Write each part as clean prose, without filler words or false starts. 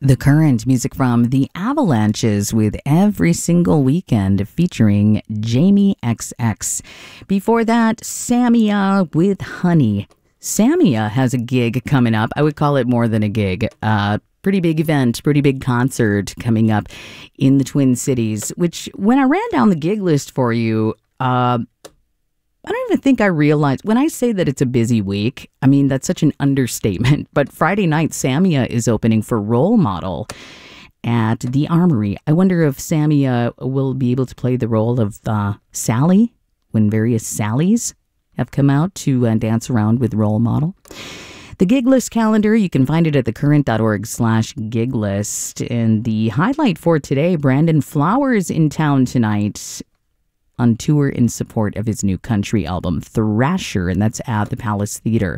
The Current, music from The Avalanches with Every Single Weekend featuring Jamie XX. Before that, Samia with Honey. Samia has a gig coming up. I would call it more than a gig. Pretty big event, pretty big concert coming up in the Twin Cities, which when I ran down the gig list for you, I don't even think I realized when I say that it's a busy week, I mean, that's such an understatement. But Friday night, Samia is opening for Role Model at the Armory. I wonder if Samia will be able to play the role of Sally when various Sallys have come out to dance around with Role Model. The gig list calendar, you can find it at thecurrent.org/gig list. And the highlight for today, Brandon Flowers in town tonight on tour in support of his new country album, Thrasher, and that's at the Palace Theater.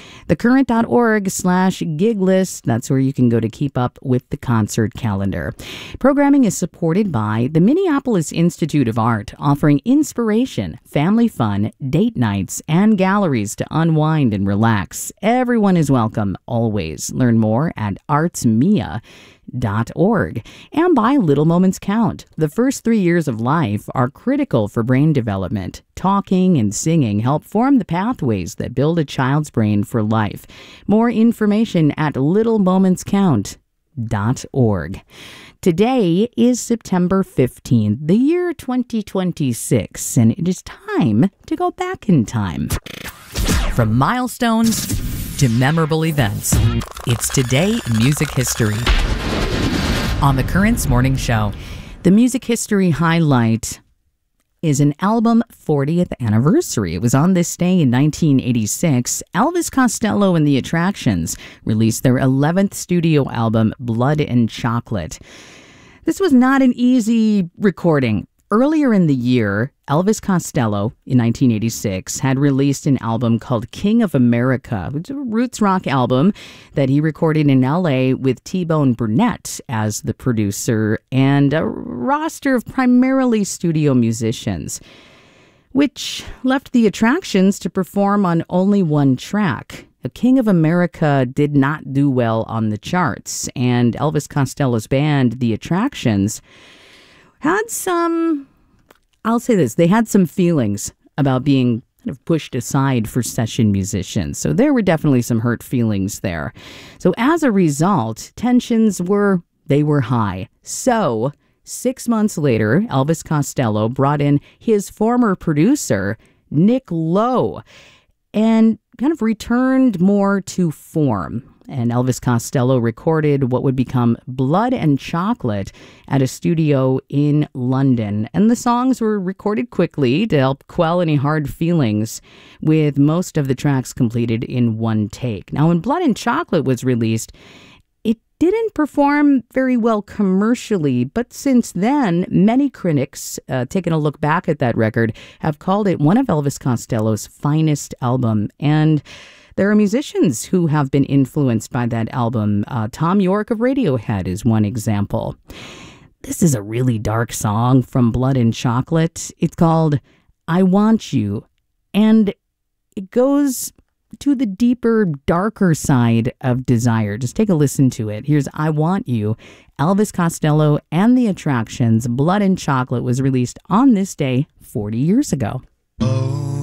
Thecurrent.org/gig list. That's where you can go to keep up with the concert calendar. Programming is supported by the Minneapolis Institute of Art, offering inspiration, family fun, date nights, and galleries to unwind and relax. Everyone is welcome, always. Learn more at artsmia.org. And by Little Moments Count. The first 3 years of life are critical for brain development. Talking and singing help form the pathways that build a child's brain for life. More information at littlemomentscount.org. Today is September 15th, the year 2026, and it is time to go back in time. From milestones to memorable events, it's Today in Music History. On the Current's Morning Show, the music history highlight is an album 40th anniversary. It was on this day in 1986. Elvis Costello and the Attractions released their 11th studio album, Blood and Chocolate. This was not an easy recording. Earlier in the year, Elvis Costello, in 1986, had released an album called King of America, which is a roots rock album that he recorded in L.A. with T-Bone Burnett as the producer and a roster of primarily studio musicians, which left the Attractions to perform on only one track. King of America did not do well on the charts, and Elvis Costello's band, The Attractions, had some, I'll say this, they had some feelings about being kind of pushed aside for session musicians. So there were definitely some hurt feelings there. So as a result, tensions were high. So 6 months later, Elvis Costello brought in his former producer, Nick Lowe, and kind of returned more to form. And Elvis Costello recorded what would become Blood and Chocolate at a studio in London. And the songs were recorded quickly to help quell any hard feelings, with most of the tracks completed in one take. Now, when Blood and Chocolate was released, it didn't perform very well commercially, but since then, many critics, taking a look back at that record, have called it one of Elvis Costello's finest album. And there are musicians who have been influenced by that album. Tom York of Radiohead is one example. This is a really dark song from Blood and Chocolate. It's called I Want You, and it goes to the deeper, darker side of desire. Just take a listen to it. Here's I Want You, Elvis Costello and the Attractions. Blood and Chocolate was released on this day 40 years ago.